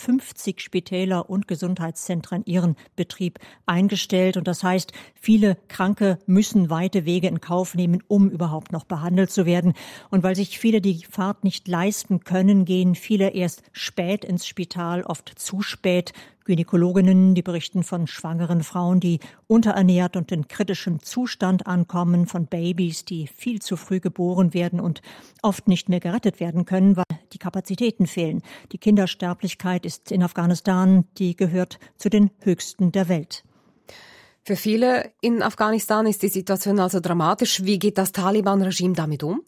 50 Spitäler und Gesundheitszentren ihren Betrieb eingestellt. Und das heißt, viele Kranke müssen weite Wege in Kauf nehmen, um überhaupt noch behandelt zu werden. Und weil sich viele die Fahrt nicht leisten können, gehen viele erst spät ins Spital, oft zu spät. Gynäkologinnen, die berichten von schwangeren Frauen, die unterernährt und in kritischem Zustand ankommen, von Babys, die viel zu früh geboren werden und oft nicht mehr gerettet werden können, weil die Kapazitäten fehlen. Die Kindersterblichkeit ist in Afghanistan, die gehört zu den höchsten der Welt. Für viele in Afghanistan ist die Situation also dramatisch. Wie geht das Taliban-Regime damit um?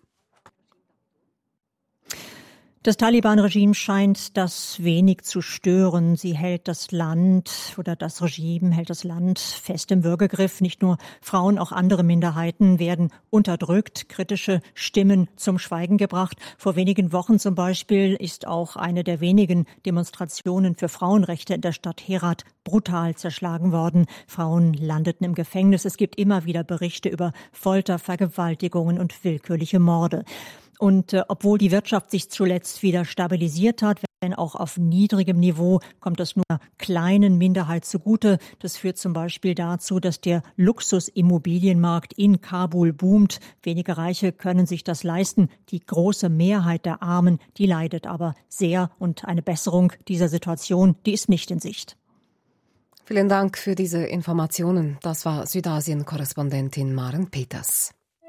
Das Taliban-Regime scheint das wenig zu stören. Sie hält das Land oder das Regime hält das Land fest im Würgegriff. Nicht nur Frauen, auch andere Minderheiten werden unterdrückt, kritische Stimmen zum Schweigen gebracht. Vor wenigen Wochen zum Beispiel ist auch eine der wenigen Demonstrationen für Frauenrechte in der Stadt Herat brutal zerschlagen worden. Frauen landeten im Gefängnis. Es gibt immer wieder Berichte über Folter, Vergewaltigungen und willkürliche Morde. Und obwohl die Wirtschaft sich zuletzt wieder stabilisiert hat, wenn auch auf niedrigem Niveau, kommt das nur einer kleinen Minderheit zugute. Das führt zum Beispiel dazu, dass der Luxusimmobilienmarkt in Kabul boomt. Wenige Reiche können sich das leisten. Die große Mehrheit der Armen, die leidet aber sehr. Und eine Besserung dieser Situation, die ist nicht in Sicht. Vielen Dank für diese Informationen. Das war Südasien-Korrespondentin Maren Peters.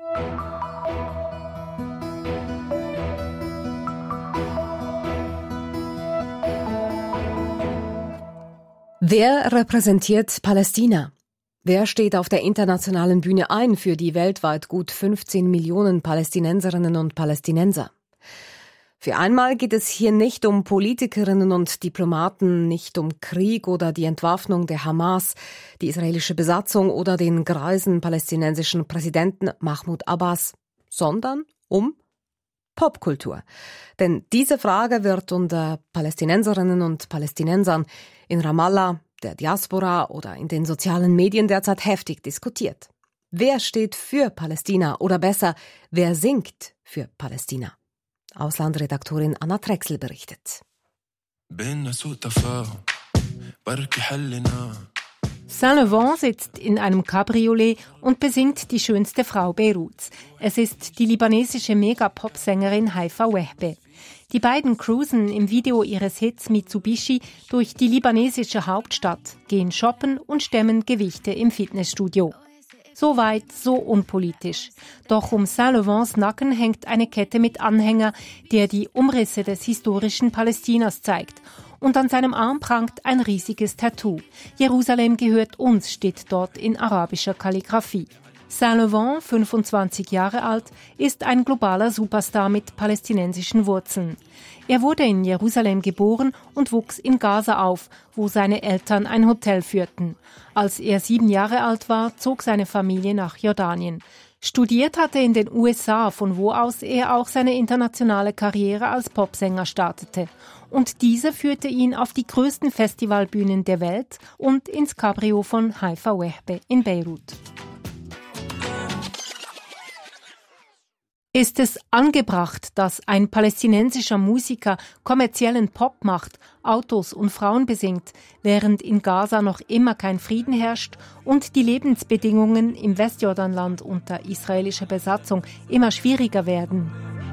Wer repräsentiert Palästina? Wer steht auf der internationalen Bühne ein für die weltweit gut 15 Millionen Palästinenserinnen und Palästinenser? Für einmal geht es hier nicht um Politikerinnen und Diplomaten, nicht um Krieg oder die Entwaffnung der Hamas, die israelische Besatzung oder den greisen palästinensischen Präsidenten Mahmoud Abbas, sondern um Popkultur. Denn diese Frage wird unter Palästinenserinnen und Palästinensern in Ramallah, der Diaspora oder in den sozialen Medien derzeit heftig diskutiert. Wer steht für Palästina oder besser, wer singt für Palästina? Auslandredaktorin Anna Trexel berichtet. Saint-Laurent sitzt in einem Cabriolet und besingt die schönste Frau Beiruts. Es ist die libanesische Mega-Pop-Sängerin Haifa Wehbe. Die beiden cruisen im Video ihres Hits Mitsubishi durch die libanesische Hauptstadt, gehen shoppen und stemmen Gewichte im Fitnessstudio. So weit, so unpolitisch. Doch um Saint-Laurents Nacken hängt eine Kette mit Anhänger, der die Umrisse des historischen Palästinas zeigt. Und an seinem Arm prangt ein riesiges Tattoo. Jerusalem gehört uns, steht dort in arabischer Kalligraphie. Saint-Laurent, 25 Jahre alt, ist ein globaler Superstar mit palästinensischen Wurzeln. Er wurde in Jerusalem geboren und wuchs in Gaza auf, wo seine Eltern ein Hotel führten. Als er 7 Jahre alt war, zog seine Familie nach Jordanien. Studiert hatte er in den USA, von wo aus er auch seine internationale Karriere als Popsänger startete. Und diese führte ihn auf die größten Festivalbühnen der Welt und ins Cabrio von Haifa Wehbe in Beirut. Ist es angebracht, dass ein palästinensischer Musiker kommerziellen Pop macht, Autos und Frauen besingt, während in Gaza noch immer kein Frieden herrscht und die Lebensbedingungen im Westjordanland unter israelischer Besatzung immer schwieriger werden?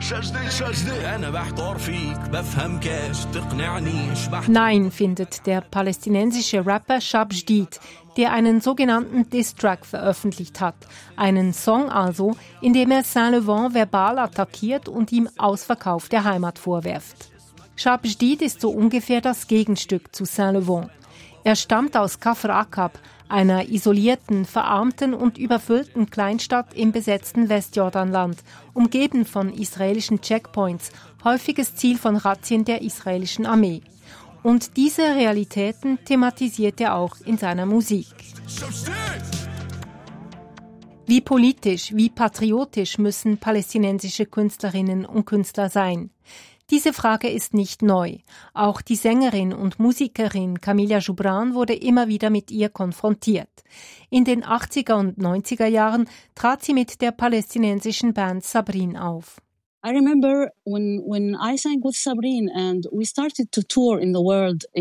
Nein, findet der palästinensische Rapper Shab Jdid, der einen sogenannten Diss-Track veröffentlicht hat. Einen Song also, in dem er Saint-Laurent verbal attackiert und ihm Ausverkauf der Heimat vorwirft. Shab Jdid ist so ungefähr das Gegenstück zu Saint-Laurent. Er stammt aus Kafr Akab, einer isolierten, verarmten und überfüllten Kleinstadt im besetzten Westjordanland, umgeben von israelischen Checkpoints, häufiges Ziel von Razzien der israelischen Armee. Und diese Realitäten thematisiert er auch in seiner Musik. Wie politisch, wie patriotisch müssen palästinensische Künstlerinnen und Künstler sein? Diese Frage ist nicht neu. Auch die Sängerin und Musikerin Camilla Joubran wurde immer wieder mit ihr konfrontiert. In den 80er und 90er Jahren trat sie mit der palästinensischen Band Sabrin auf. I remember when I sang with Sabrin and we started to tour in the world